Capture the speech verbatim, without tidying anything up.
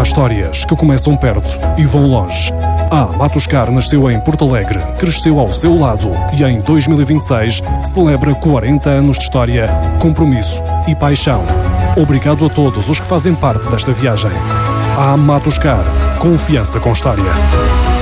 histórias que começam perto e vão longe. A Matoscar nasceu em Porto Alegre, cresceu ao seu lado e em dois mil e vinte e seis celebra quarenta anos de história, compromisso e paixão. Obrigado a todos os que fazem parte desta viagem. A Matoscar, confiança com história.